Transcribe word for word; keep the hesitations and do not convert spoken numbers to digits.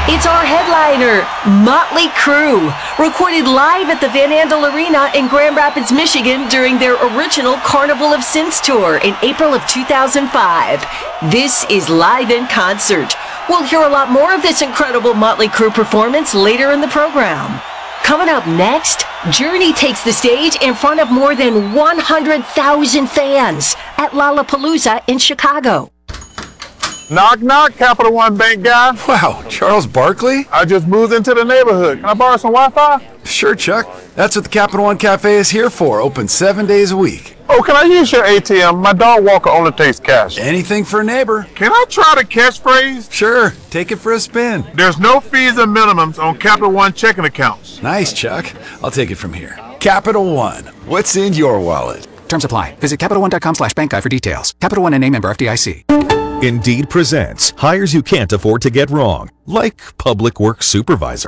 It's our headliner, Motley Crue, recorded live at the Van Andel Arena in Grand Rapids, Michigan during their original Carnival of Sins tour in April of two thousand five. This is Live in Concert. We'll hear a lot more of this incredible Motley Crue performance later in the program. Coming up next, Journey takes the stage in front of more than one hundred thousand fans at Lollapalooza in Chicago. Knock, knock, Capital One Bank guy. Wow, Charles Barkley? I just moved into the neighborhood. Can I borrow some Wi-Fi? Sure, Chuck. That's what the Capital One Cafe is here for, open seven days a week. Oh, can I use your A T M? My dog walker only takes cash. Anything for a neighbor. Can I try the catchphrase? Sure, take it for a spin. There's no fees and minimums on Capital One checking accounts. Nice, Chuck. I'll take it from here. Capital One, what's in your wallet? Terms apply. Visit Capital One dot com slash bank guide for details. Capital One N A member F D I C. Indeed presents hires you can't afford to get wrong, like public works supervisor.